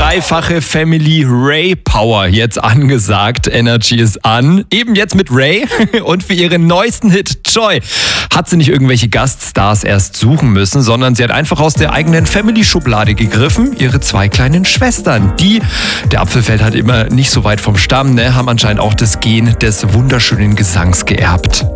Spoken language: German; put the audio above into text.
dreifache Family Ray Power jetzt angesagt. Energy ist an. Eben jetzt mit Ray. Und für ihren neuesten Hit Joy hat sie nicht irgendwelche Gaststars erst suchen müssen, sondern sie hat einfach aus der eigenen Family-Schublade gegriffen. Ihre zwei kleinen Schwestern. Der Apfel fällt halt immer nicht so weit vom Stamm, haben anscheinend auch das Gen des wunderschönen Gesangs geerbt.